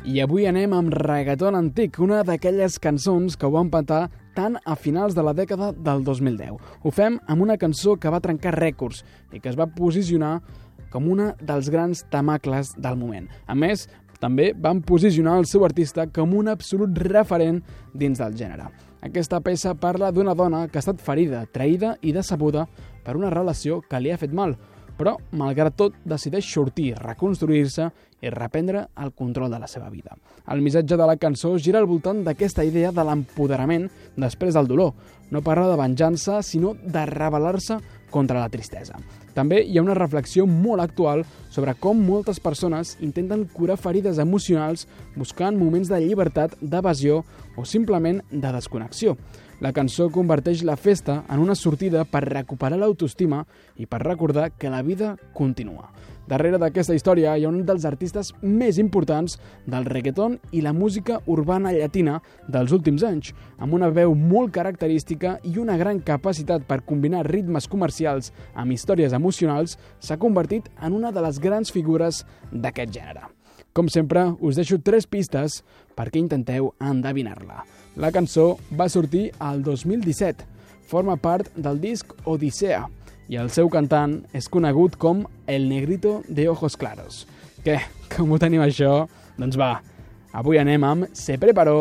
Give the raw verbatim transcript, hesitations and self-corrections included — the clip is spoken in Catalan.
I avui anem amb reggaeton antic, una d'aquelles cançons que ho van petar tant a finals de la dècada del dos mil deu. Ho fem amb una cançó que va trencar rècords i que es va posicionar com una dels grans temacles del moment. A més, també van posicionar el seu artista com un absolut referent dins del gènere. Aquesta peça parla d'una dona que ha estat ferida, traïda i decebuda per una relació que li ha fet mal, però, malgrat tot, decideix sortir, reconstruir-se i reprendre el control de la seva vida. El missatge de la cançó gira al voltant d'aquesta idea de l'empoderament després del dolor. No parla de venjança, sinó de rebel·lar-se contra la tristesa. També hi ha una reflexió molt actual sobre com moltes persones intenten curar ferides emocionals buscant moments de llibertat, d'evasió o simplement de desconnexió. La cançó converteix la festa en una sortida per recuperar l'autoestima i per recordar que la vida continua. Darrere d'aquesta història hi ha un dels artistes més importants del reggaeton i la música urbana llatina dels últims anys, amb una veu molt característica i una gran capacitat per combinar ritmes comercials amb històries emocionals, s'ha convertit en una de les grans figures d'aquest gènere. Com sempre, us deixo tres pistes perquè intenteu endevinar-la. La cançó va sortir al dos mil disset, forma part del disc Odissea, i el seu cantant és conegut com El Negrito de Ojos Claros. Què? Com ho tenim això? Doncs va, avui anem amb Se Preparó